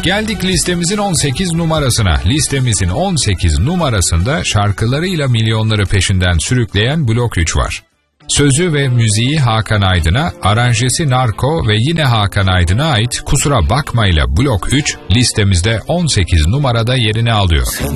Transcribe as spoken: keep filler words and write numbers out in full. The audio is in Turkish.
Geldik listemizin on sekiz numarasına. Listemizin on sekiz numarasında şarkılarıyla milyonları peşinden sürükleyen Blok üç var. Sözü ve müziği Hakan Aydın'a, aranjesi Narko ve yine Hakan Aydın'a ait Kusura Bakma ile Blok üç listemizde on sekiz numarada yerini alıyor.